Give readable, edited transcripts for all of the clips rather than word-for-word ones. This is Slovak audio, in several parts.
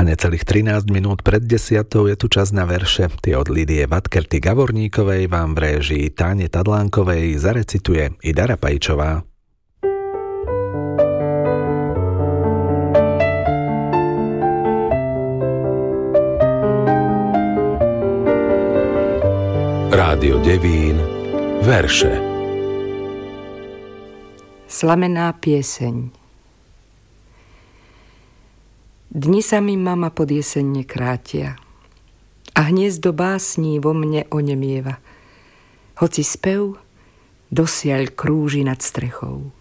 necelých 13 minút pred 10 je tu čas na verše. Tie od Lidie Vatkerty Gavorníkovej vám v réžii Táne Tadlánkovej zarecituje Ida Rapajčová. Rádio Devín, verše. Slamená pieseň. Dni sa mi, mama, pod jesenne krátia a hniezdo básní vo mne onemieva, hoci spev dosiaľ krúži nad strechou.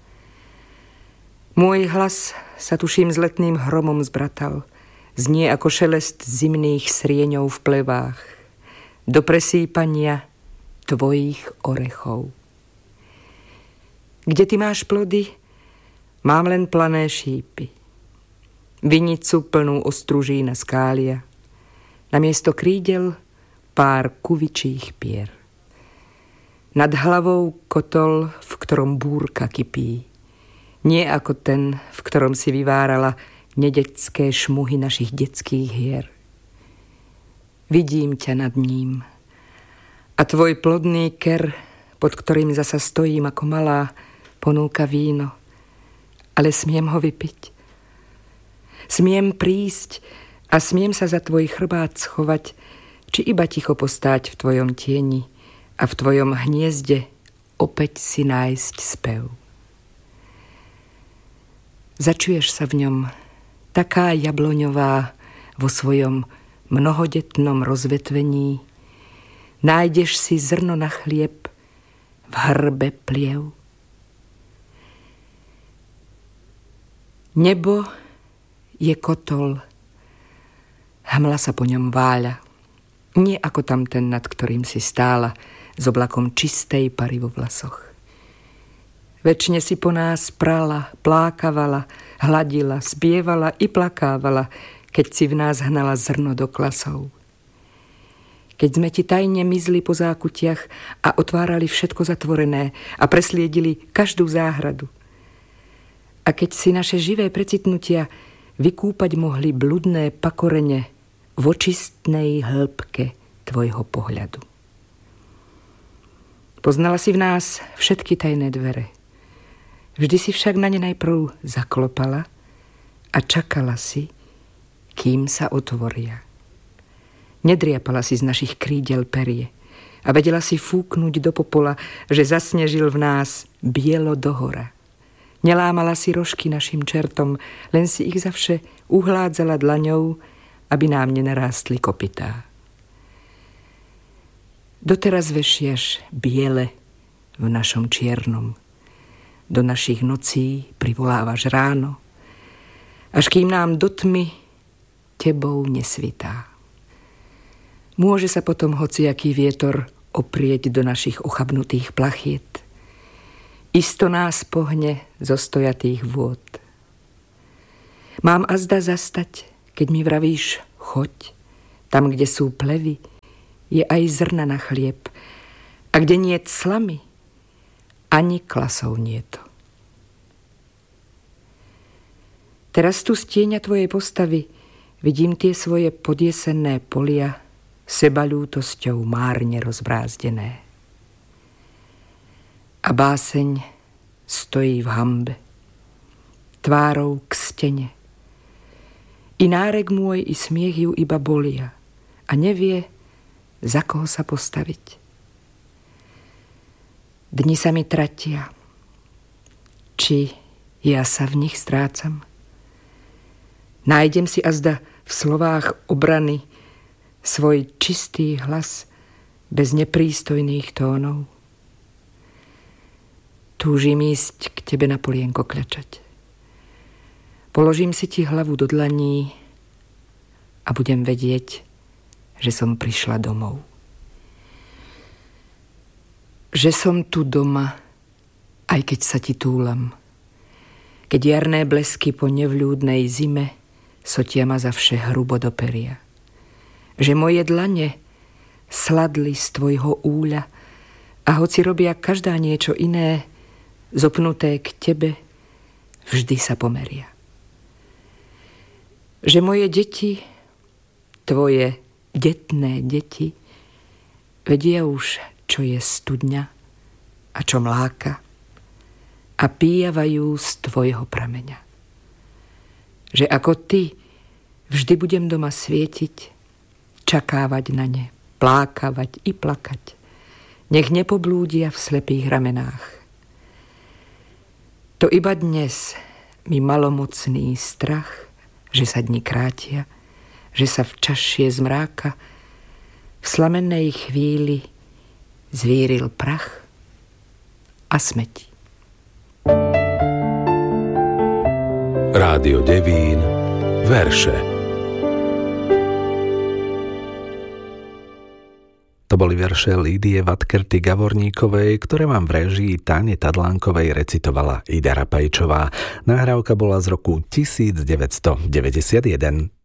Môj hlas sa tuším s letným hromom zbratal, znie ako šelest zimných srieňov v plevách, do presýpania tvojich orechov. Kde ty máš plody, mám len plané šípy, vinicu plnú ostruží na skália, namiesto krídel pár kuvičích pier. Nad hlavou kotol, v ktorom búrka kypí, nie ako ten, v ktorom si vyvárala nedetské šmuhy našich detských hier. Vidím ťa nad ním a tvoj plodný ker, pod ktorým zasa stojím ako malá, ponúka víno, ale smiem ho vypiť. Smiem prísť a smiem sa za tvoj chrbát schovať, či iba ticho postáť v tvojom tieni a v tvojom hniezde opäť si nájsť spev. Začuješ sa v ňom, taká jabloňová vo svojom mnohodetnom rozvetvení, nájdeš si zrno na chlieb v hrbe pliev. Nebo je kotol, hmla sa po ňom váľa, nie ako tamten, nad ktorým si stála, s oblakom čistej pary vo vlasoch. Večne si po nás prala, plákavala, hladila, spievala i plakávala, keď si v nás hnala zrno do klasov. Keď sme ti tajne mizli po zákutiach a otvárali všetko zatvorené a presliedili každú záhradu. A keď si naše živé precitnutia vykúpať mohli bludné pakorene v očistnej hĺbke tvojho pohľadu. Poznala si v nás všetky tajné dvere. Vždy si však na ne najprv zaklopala a čakala si, kým sa otvoria. Nedriapala si z našich krídel perie a vedela si fúknuť do popola, že zasnežil v nás bielo dohora. Nelámala si rožky našim čertom, len si ich zavše uhládzala dlaňou, aby nám nenarástli kopytá. Doteraz vešiaš biele v našom čiernom. Do našich nocí privolávaš ráno, až kým nám do tmy tebou nesvitá. Môže sa potom hociaký vietor oprieť do našich ochabnutých plachiet. Isto nás pohne zo stojatých vôd. Mám azda zastať, keď mi vravíš choď, tam, kde sú plevy, je aj zrna na chlieb, a kde niet slamy, ani klasov nieto. Teraz tu z tieňa tvojej postavy vidím tie svoje podjesenné polia, sebaľútosťou márne rozbrázdené. A báseň stojí v hanbe, tvárou k stene. I nárek môj, i smiech ju iba bolia a nevie, za koho sa postaviť. Dni sa mi tratia, či ja sa v nich strácam. Nájdem si azda v slovách obrany svoj čistý hlas bez neprístojných tónov. Túžim ísť k tebe na polienko kľačať. Položím si ti hlavu do dlaní a budem vedieť, že som prišla domov. Že som tu doma, aj keď sa ti túlam. Keď jarné blesky po nevľúdnej zime sotia ma zavše hrubo do peria. Že moje dlane sladli z tvojho úľa a hoci robia každá niečo iné, zopnuté k tebe, vždy sa pomeria. že moje deti, tvoje detné deti, vedia už, čo je studňa a čo mláka a pijavajú z tvojho prameňa. Že ako ty vždy budem doma svietiť, čakávať na ne, plákavať i plakať. Nech nepoblúdia v slepých ramenách. To iba dnes mi malomocný strach, že sa dni krátia, že sa v čašie zmráka v slamenej chvíli zvíril prach a smeti. Rádio Devín, verše. To boli verše Lídie Vatkerty Gavorníkovej, ktoré vám v réžii Táne Tadlánkovej recitovala Ida Rapajčová. Nahrávka bola z roku 1991.